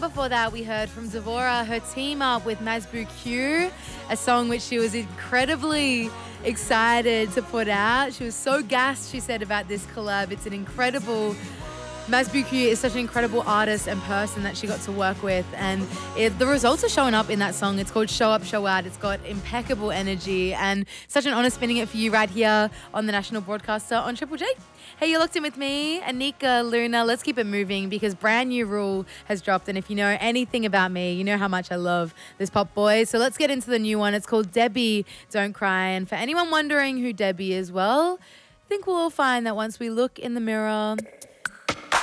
before that, we heard from Devora, her team up with Masbu Q, a song which she was incredibly excited to put out. She was so gassed, she said, about this collab. It's an incredible... Masbu Q is such an incredible artist and person that she got to work with, and the results are showing up in that song. It's called Show Up, Show Out. It's got impeccable energy, and such an honour spinning it for you right here on the national broadcaster on Triple J. Hey, you're locked in with me, Anika Luna. Let's keep it moving because brand new rule has dropped, and if you know anything about me, you know how much I love this pop boy. So let's get into the new one. It's called Debbie, Don't Cry, and for anyone wondering who Debbie is, well, I think we'll all find that once we look in the mirror